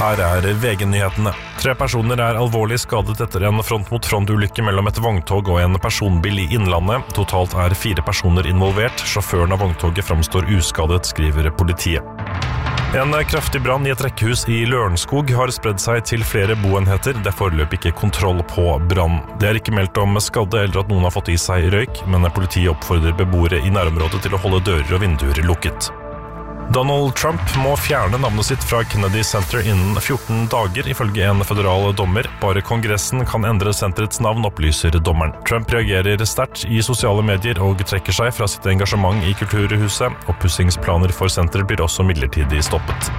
Her VG-nyhetene. 3 personer alvorlig skadet etter en front-mot-front-ulykke mellom et vogntog og en personbil i Innlandet. Totalt 4 personer involvert. Sjåføren av vogntoget framstår uskadet, skriver politiet. En kraftig brann i et rekkehus i Lørenskog har spredd seg til flere boenheter. Det foreløpig ikke kontroll på brann. Det ikke meldt om skadde eller at noen har fått i seg røyk, men politiet oppfordrer beboere i nærområdet til å holde dører og vinduer lukket. Donald Trump må fjerne navnet sitt fra Kennedy Center innen 14 dager, ifølge en federal dommer. Bare Kongressen kan endre senterets navn, opplyser dommeren. Trump reagerer sterkt i sosiale medier og trekker seg fra sitt engasjement i Kulturhuset. Oppussingsplaner for senteret blir også midlertidig stoppet.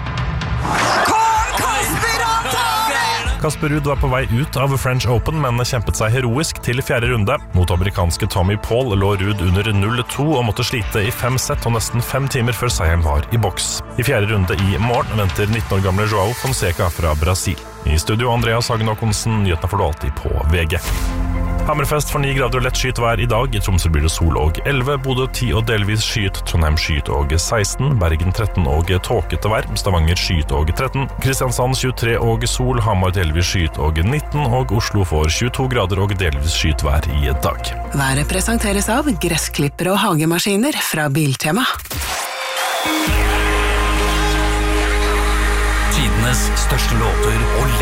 Casper Ruud var på vei ut av French Open, men kjempet seg heroisk til 4. runde. Mot amerikanske Tommy Paul lå Ruud under 0-2 og måtte slite i 5 sett og nesten 5 timer før seieren var i boks. I 4. runde i morgen venter 19 år gamle João Fonseca fra Brasil. I studio Andreas Hagen Håkonsen, nyhetene får du alltid på VG. Hammerfest for 9 grader og lett skyet vær i dag. I Tromsø blir det sol og 11, Bodø 10 og delvis skyet, Trondheim skyet og 16, Bergen 13 og tåkete vær, Stavanger skyet og 13, Kristiansand 23 og sol, Hamar delvis skyet og 19, og Oslo får 22 grader og delvis skyet vær i dag. Været presenteres av gressklipper og hagemaskiner fra Biltema. Tidenes største låter og